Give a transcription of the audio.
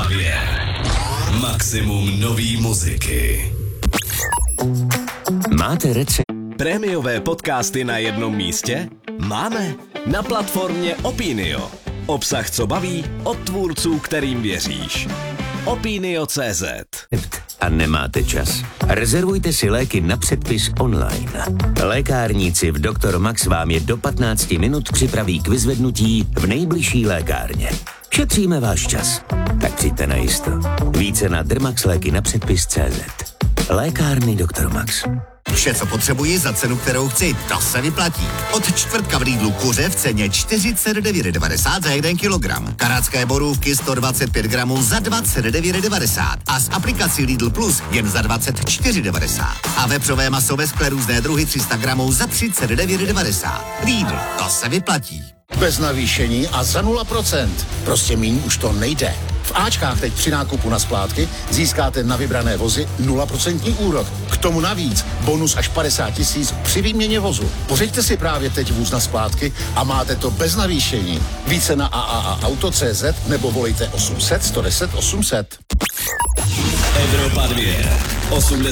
Evropa 2. Maximum nový muziky. Máte recept? Prémiové podcasty na jednom místě? Máme. Na platformě Opinio. Obsah, co baví, od tvůrců, kterým věříš. Opinio.cz. A nemáte čas? Rezervujte si léky na předpis online. Lékárníci v Dr. Max vám je do 15 minut připraví k vyzvednutí v nejbližší lékárně. Šetříme váš čas. Tak přijďte na jisto. Více na Drmax léky na předpis.cz. Lékárny Dr. Max. Vše, co potřebuji za cenu, kterou chci, to se vyplatí. Od čtvrtka v Lidlu kuře v ceně 49,90 za 1 kilogram. Kanadské borůvky 125 gramů za 29,90 a s aplikací Lidl Plus jen za 24,90. A vepřové maso ve skle různé druhy 300 gramů za 39,90. Lidl, to se vyplatí. Bez navýšení a za 0%. Prostě míň už to nejde. V Ačkách teď při nákupu na splátky získáte na vybrané vozy 0% úrok. K tomu navíc bonus až 50 000 při výměně vozu. Pořiďte si právě teď vůz na splátky a máte to bez navýšení. Více na AAAauto.cz nebo volejte 800 110 800. Evropa 2. 80